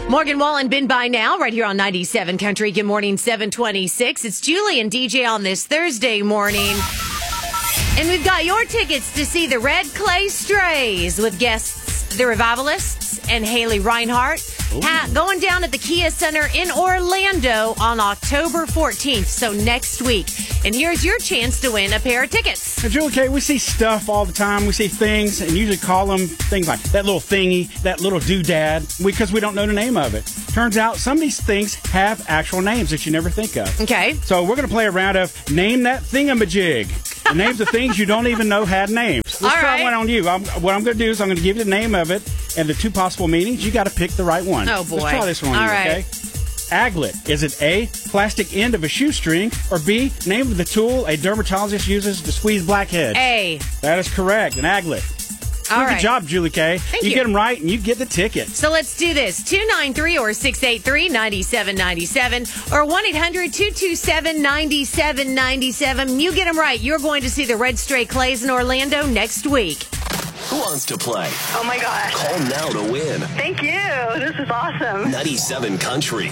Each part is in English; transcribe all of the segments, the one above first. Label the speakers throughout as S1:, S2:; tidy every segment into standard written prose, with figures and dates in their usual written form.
S1: Morgan Wallen, been by now, right here on 97 Country. Good morning, 726. It's Julie and DJ on this Thursday morning. And we've got your tickets to see the Red Clay Strays with guests, the Revivalists, and Haley Reinhart. Going down at the Kia Center in Orlando on October 14th, so next week. And here's your chance to win a pair of tickets.
S2: Now, Julie K, we see stuff all the time. We see things and usually call them things like that little thingy, that little doodad, because we don't know the name of it. Turns out some of these things have actual names that you never think of.
S1: Okay.
S2: So we're going to play a round of Name That Thingamajig. The names of things you don't even know had names. Let's try one on you. What I'm going to do is I'm going to give you the name of it and the two possible meanings. You got to pick the right one.
S1: Oh, boy.
S2: Let's try this one on you, okay? Aglet. Is it A, plastic end of a shoestring, or B, name of the tool a dermatologist uses to squeeze blackheads?
S1: A.
S2: That is correct, an aglet. Good job, Julie K.
S1: Thank you.
S2: You get them right, and you get the ticket.
S1: So let's do this. 293 or 683-9797 or 1-800-227-9797. You get them right. You're going to see the Red Stray Clays in Orlando next week.
S3: Who wants to play?
S4: Oh, my gosh.
S3: Call now to win.
S4: Thank you. This is awesome.
S3: 97 Country.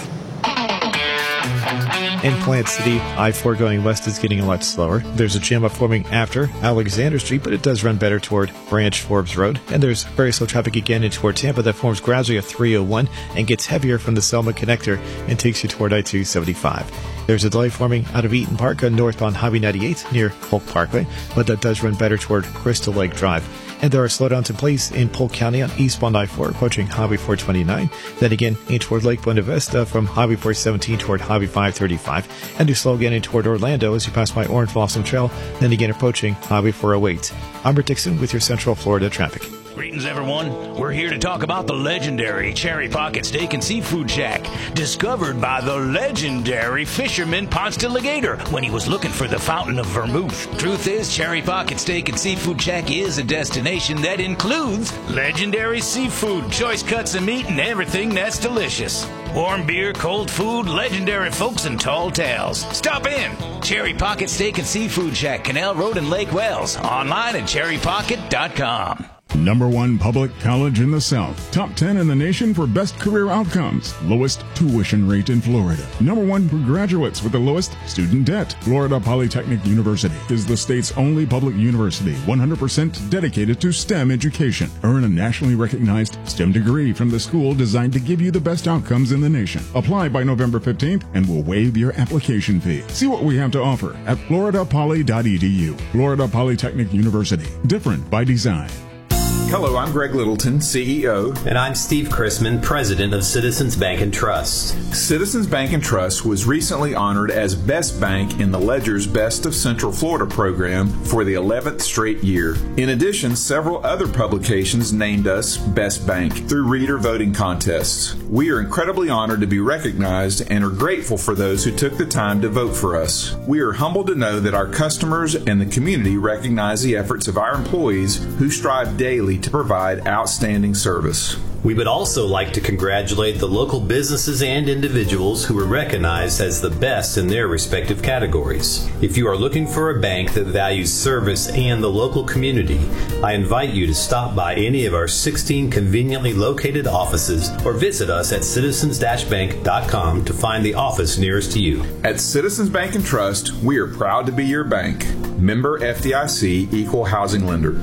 S5: In Plant City, I-4 going west is getting a lot slower. There's a jam up forming after Alexander Street, but it does run better toward Branch Forbes Road. And there's very slow traffic again in toward Tampa that forms gradually at 301 and gets heavier from the Selma connector and takes you toward I-275. There's a delay forming out of Eaton Park on northbound Highway 98 near Polk Parkway, but that does run better toward Crystal Lake Drive. And there are slowdowns in place in Polk County on eastbound I-4 approaching Highway 429. Then again in toward Lake Buena Vista from Highway 417 toward Highway 535. And do slow again in toward Orlando as you pass by Orange Blossom Trail. Then again approaching Highway 408. I'm Rick Dixon with your Central Florida traffic.
S6: Greetings, everyone. We're here to talk about the legendary Cherry Pocket Steak and Seafood Shack, discovered by the legendary fisherman Ponce de Legator when he was looking for the fountain of vermouth. Truth is, Cherry Pocket Steak and Seafood Shack is a destination that includes legendary seafood, choice cuts of meat, and everything that's delicious. Warm beer, cold food, legendary folks, and tall tales. Stop in. Cherry Pocket Steak and Seafood Shack, Canal Road in Lake Wells. Online at cherrypocket.com.
S7: Number 1 public college in the South. Top 10 in the nation for best career outcomes. Lowest tuition rate in Florida. Number 1 for graduates with the lowest student debt. Florida Polytechnic University is the state's only public university 100% dedicated to STEM education. Earn a nationally recognized STEM degree from the school designed to give you the best outcomes in the nation. Apply by November 15th and we'll waive your application fee. See what we have to offer at floridapoly.edu. Florida Polytechnic University. Different by design.
S8: Hello, I'm Greg Littleton, CEO.
S9: And I'm Steve Chrisman, President of Citizens Bank and Trust.
S8: Citizens Bank and Trust was recently honored as Best Bank in the Ledger's Best of Central Florida program for the 11th straight year. In addition, several other publications named us Best Bank through reader voting contests. We are incredibly honored to be recognized and are grateful for those who took the time to vote for us. We are humbled to know that our customers and the community recognize the efforts of our employees who strive daily to provide outstanding service.
S9: We would also like to congratulate the local businesses and individuals who were recognized as the best in their respective categories. If you are looking for a bank that values service and the local community, I invite you to stop by any of our 16 conveniently located offices or visit us at citizens-bank.com to find the office nearest to you.
S8: At Citizens Bank and Trust, we are proud to be your bank. Member FDIC, Equal Housing Lender.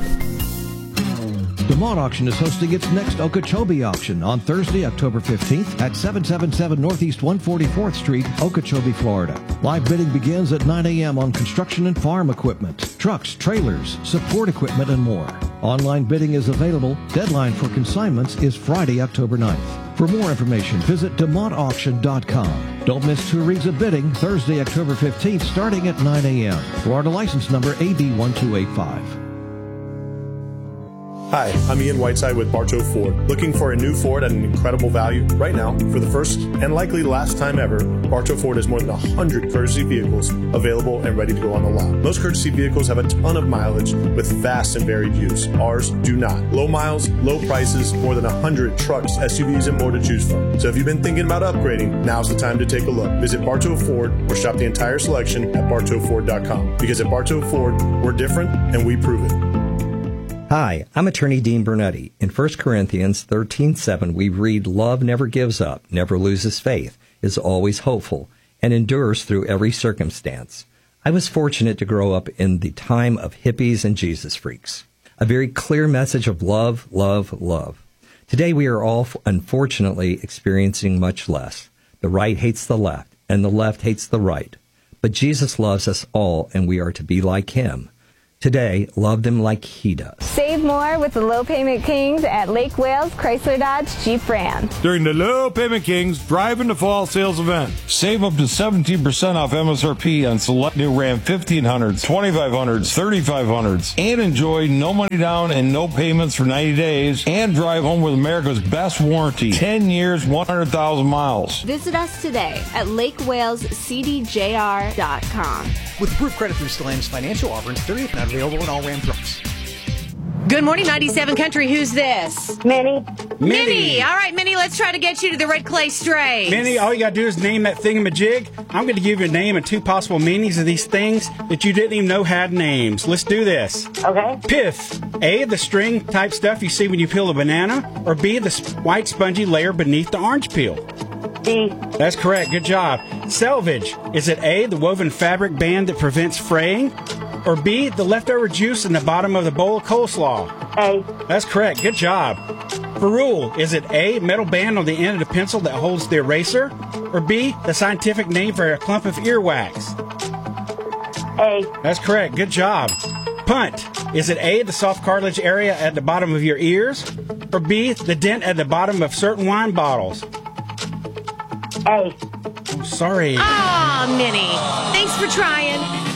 S10: DeMont Auction is hosting its next Okeechobee auction on Thursday, October 15th at 777 Northeast 144th Street, Okeechobee, Florida. Live bidding begins at 9 a.m. on construction and farm equipment, trucks, trailers, support equipment, and more. Online bidding is available. Deadline for consignments is Friday, October 9th. For more information, visit DeMontAuction.com. Don't miss 2 reads of bidding Thursday, October 15th, starting at 9 a.m. Florida license number AB1285.
S11: Hi, I'm Ian Whiteside with Bartow Ford. Looking for a new Ford at an incredible value? Right now, for the first and likely last time ever, Bartow Ford has more than 100 courtesy vehicles available and ready to go on the lot. Most courtesy vehicles have a ton of mileage with vast and varied use. Ours do not. Low miles, low prices, more than 100 trucks, SUVs, and more to choose from. So if you've been thinking about upgrading, now's the time to take a look. Visit Bartow Ford or shop the entire selection at bartowford.com. Because at Bartow Ford, we're different and we prove it.
S12: Hi, I'm attorney Dean Bernetti. In 1 Corinthians 13:7, we read, "Love never gives up, never loses faith, is always hopeful, and endures through every circumstance." I was fortunate to grow up in the time of hippies and Jesus freaks. A very clear message of love, love, love. Today we are all, unfortunately, experiencing much less. The right hates the left, and the left hates the right. But Jesus loves us all, and we are to be like him. Today, love them like he does.
S13: Save more with the Low Payment Kings at Lake Wales Chrysler Dodge Jeep Ram.
S14: During the Low Payment Kings Drive into Fall sales event, save up to 17% off MSRP on select new Ram 1500s, 2500s, 3500s, and enjoy no money down and no payments for 90 days, and drive home with America's best warranty, 10 years, 100,000 miles.
S13: Visit us today at LakewalesCDJR.com.
S15: With approved credit through Stellantis Financial, offerings 30th not available in all Ram trucks.
S1: Good morning, 97 Country. Who's this?
S4: Minnie.
S1: Minnie. All right, Minnie, let's try to get you to the Red Clay Strays.
S2: Minnie, all you got to do is name that thingamajig. I'm going to give you a name and two possible meanings of these things that you didn't even know had names. Let's do this.
S4: Okay.
S2: Pith. A, the string type stuff you see when you peel a banana. Or B, the white spongy layer beneath the orange peel.
S4: B.
S2: That's correct. Good job. Selvage. Is it A, the woven fabric band that prevents fraying? Or B, the leftover juice in the bottom of the bowl of coleslaw?
S4: A.
S2: That's correct. Good job. Ferrule. Is it A, metal band on the end of the pencil that holds the eraser? Or B, the scientific name for a clump of earwax?
S4: A.
S2: That's correct. Good job. Punt. Is it A, the soft cartilage area at the bottom of your ears? Or B, the dent at the bottom of certain wine bottles?
S4: A.
S2: I'm sorry.
S1: Ah, Minnie. Thanks for trying.